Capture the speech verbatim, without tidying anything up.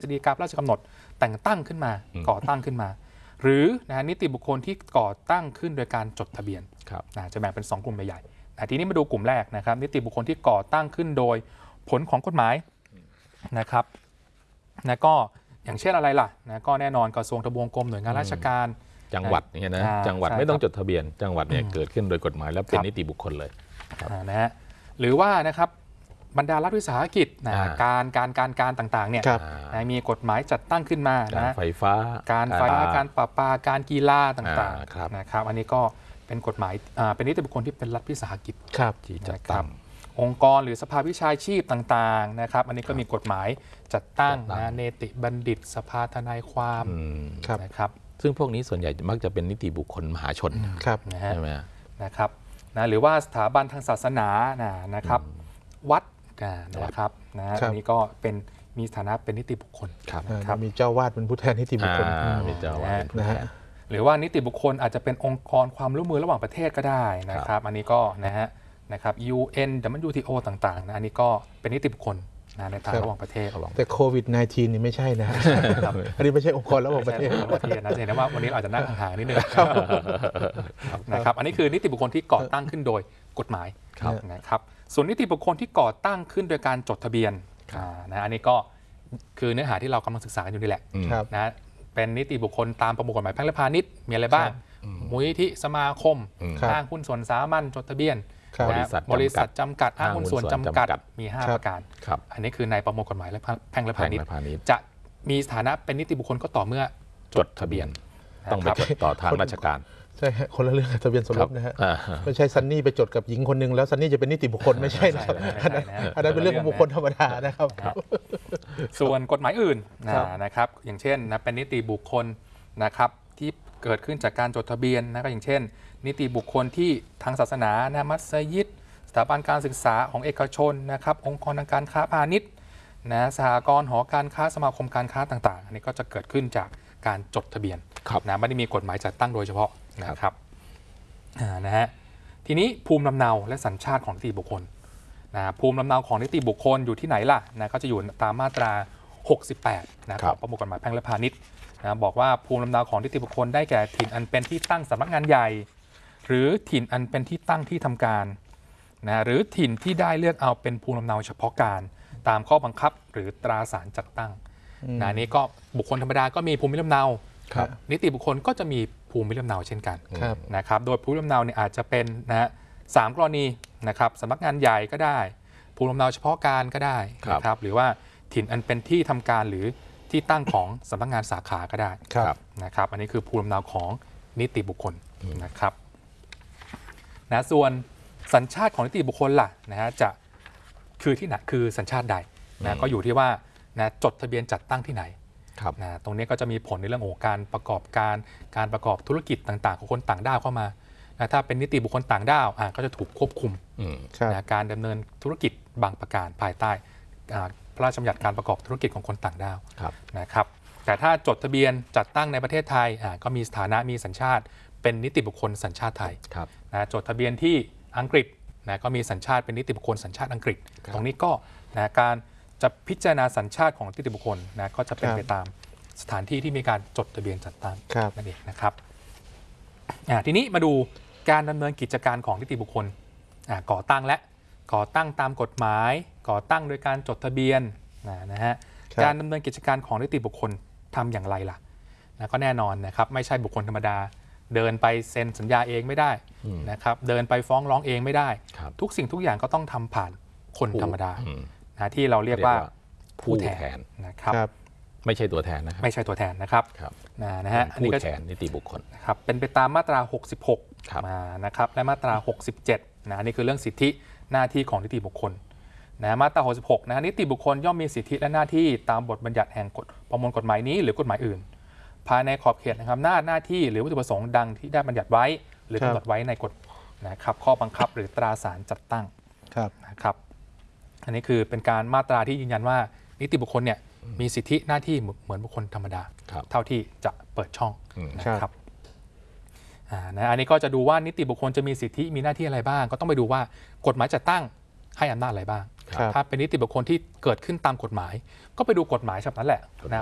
ฎีการาชกำหนดแต่งตั้งขึ้นมาก่อตั้งขึ้นมาหรือนะนิติบุคคลที่ก่อตั้งขึ้นโดยการจดทะเบียนนะจะแบ่งเป็นสองกลุ่มใหญ่ๆนะทีนี้มาดูกลุ่มแรกนะครับนิติบุคคลที่ก่อตั้งขึ้นโดยผลของกฎหมายนะครับนะก็อย่างเช่นอะไรล่ะนะก็แน่นอนกระทรวงทบวงกรมหน่วยงานราชการจังหวัดเนี่ยนะจังหวัดไม่ต้องจดทะเบียนจังหวัดเนี่ยเกิดขึ้นโดยกฎหมายแล้วเป็นนิติบุคคลเลยนะฮะหรือว่านะครับบรรดารัฐวิสาหกิจนะการการการการต่างๆเนี่ยนะมีกฎหมายจัดตั้งขึ้นมานะไฟฟ้าการไฟฟ้าการประปาการกีฬาต่างๆนะครับอันนี้ก็เป็นกฎหมายเป็นนิติบุคคลที่เป็นรัฐวิสาหกิจที่จัดตั้งองค์กรหรือสภาวิชาชีพต่างๆนะครับอันนี้ก็มีกฎหมายจัดตั้งนะเนติบัณฑิตสภาทนายความนะครับซึ่งพวกนี้ส่วนใหญ่มักจะเป็นนิติบุคคลมหาชนใช่ไหมนะครับนะหรือว่าสถาบันทางศาสนานะครับวัดนะครับนะอันนี้ก็เป็นมีฐานะเป็นนิติบุคคลครับมีเจ้าวาดเป็นผู้แทนนิติบุคคลมีเจ้าวาดนะฮะหรือว่านิติบุคคลอาจจะเป็นองค์กรความร่วมมือระหว่างประเทศก็ได้นะครับอันนี้ก็นะฮะนะครับ ยู เอ็น ดับเบิลยู ที โอ ต่างๆนะอันนี้ก็เป็นนิติบุคคลนะในทางระหว่างประเทศแต่โควิด สิบเก้า นี่ไม่ใช่นะอันนี้ไม่ใช่องค์กรระหว่างประเทศนะเห็นว่าวันนี้อาจจะนั่งห่างๆนิดนึงนะครับอันนี้คือนิติบุคคลที่ก่อตั้งขึ้นโดยกฎหมายนะครับส่วนนิติบุคคลที่ก่อตั้งขึ้นโดยการจดทะเบียนนะอันนี้ก็คือเนื้อหาที่เรากำลังศึกษาอยู่นี่แหละนะเป็นนิติบุคคลตามประมวลกฎหมายแพ่งและพาณิชย์มีอะไรบ้างมูลนิธิสมาคมอ้างหุ้นส่วนสามัญจดทะเบียนบริษัทจำกัดอ้างหุ้นส่วนจำกัดมีห้าประการอันนี้คือในประมวลกฎหมายและแพ่งและพาณิชย์จะมีสถานะเป็นนิติบุคคลก็ต่อเมื่อจดทะเบียนต้องไปจดต่อทางราชการใช่คนละเรื่องทะเบียนสมรสนะฮะไม่ใช่ซันนี่ไปจดกับหญิงคนนึงแล้วซันนี่จะเป็นนิติบุคคลไม่ใช่นะครับอันนั้นเป็นเรื่องของบุคคลธรรมดานะครับส่วนกฎหมายอื่นนะครับอย่างเช่นนะเป็นนิติบุคคลนะครับที่เกิดขึ้นจากการจดทะเบียนนะก็อย่างเช่นนิติบุคคลที่ทางศาสนานะมัสยิดสถาบันการศึกษาของเอกชนนะครับองค์กรทางการค้าพาณิชย์นะสหกรณ์หอการค้าสมาคมการค้าต่างๆอันนี้ก็จะเกิดขึ้นจากการจดทะเบียนนะไม่ได้มีกฎหมายจัดตั้งโดยเฉพาะนะครับนะฮะทีนี้ภูมิลำเนาและสัญชาติของนิติบุคคลนะภูมิลำเนาของนิติบุคคลอยู่ที่ไหนล่ะนะก็จะอยู่ตามมาตราหกสิบแปดนะครับประมวลกฎหมายแพ่งและพาณิชย์นะบอกว่าภูมิลำเนาของนิติบุคคลได้แก่ถิ่นอันเป็นที่ตั้งสำนักงานใหญ่หรือถิ่นอันเป็นที่ตั้งที่ทำการนะหรือถิ่นที่ได้เลือกเอาเป็นภูมิลำเนาเฉพาะการตามข้อบังคับหรือตราสารจัดตั้งนะนี้ก็บุคคลธรรมดาก็มีภูมิลำเนานิติบุคคลก็จะมีภูมิลำเนาเช่นกันนะครับโดยภูมิลำเนาเนี่ยอาจจะเป็นนะฮะสามกรณีนะครับสำนักงานใหญ่ก็ได้ภูมิลำเนาเฉพาะการก็ได้นะครับหรือว่าถิ่นอันเป็นที่ทำการหรือที่ตั้งของสำนักงานสาขาก็ได้นะครับอันนี้คือภูมิลำเนาของนิติบุคคลนะครับนะส่วนสัญชาติของนิติบุคคลล่ะนะฮะจะคือที่ไหนคือสัญชาติใดนะก็อยู่ที่ว่านะจดทะเบียนจัดตั้งที่ไหนนะตรงนี้ก็จะมีผลในเรื่องของการประกอบการการประกอบธุรกิจต่างๆของคนต่างด้าวเข้ามานะถ้าเป็นนิติบุคคลต่างด้าวก็จะถูกควบคุมนะการดำเนินธุรกิจบางประการภายใต้พระราชบัญญัติการประกอบธุรกิจของคนต่างด้าวนะครับแต่ถ้าจดทะเบียนจัดตั้งในประเทศไทยก็มีสถานะมีสัญชาติเป็นนิติบุคคลสัญชาติไทยนะจดทะเบียนที่อังกฤษนะก็มีสัญชาติเป็นนิติบุคคลสัญชาติอังกฤษตรงนี้ก็นะการจะพิจารณาสัญชาติของนิติบุคคลนะก็จะเป็นไปตามสถานที่ที่มีการจดทะเบียนจัดตั้งนั่นเองนะครับทีนี้มาดูการดำเนินกิจการของนิติบุคคลก่อตั้งและก่อตั้งตามกฎหมายก่อตั้งโดยการจดทะเบียนนะฮะการดำเนินกิจการของนิติบุคคลทำอย่างไรล่ะนะก็แน่นอนนะครับไม่ใช่บุคคลธรรมดาเดินไปเซ็นสัญญาเองไม่ได้นะครับเดินไปฟ้องร้องเองไม่ได้ทุกสิ่งทุกอย่างก็ต้องทำผ่านคนธรรมดานะที่เราเรียกว่าผู้แทนนะครับไม่ใช่ตัวแทนนะครับไม่ใช่ตัวแทนนะครับนะฮะอันนี้ก็แทนนิติบุคคลนะครับเป็นไปตามมาตราหกสิบหกนะครับและมาตราหกสิบเจ็ดนะนี่คือเรื่องสิทธิหน้าที่ของนิติบุคคลนะมาตราหกสิบหกนะนิติบุคคลย่อมมีสิทธิและหน้าที่ตามบทบัญญัติแห่งกฎประมวลกฎหมายนี้หรือกฎหมายอื่นภายในขอบเขตนะครับหน้าหน้าที่หรือวัตถุประสงค์ดังที่ได้บัญญัติไว้หรือกำหนดไว้ในกฎนะครับข้อบังคับหรือตราสารจัดตั้งนะครับอันนี้คือเป็นการมาตราที่ยืนยันว่านิติบุคคลเนี่ยมีสิทธิหน้าที่เหมือนบุคคลธรรมดาเท่าที่จะเปิดช่องนะครับนะอันนี้ก็จะดูว่านิติบุคคลจะมีสิทธิมีหน้าที่อะไรบ้างก็ต้องไปดูว่ากฎหมายจัดตั้งให้อำนาจอะไรบ้างครับถ้าเป็นนิติบุคคลที่เกิดขึ้นตามกฎหมาย ก็ไปดูกฎหมายฉบับนั้นแหละนะ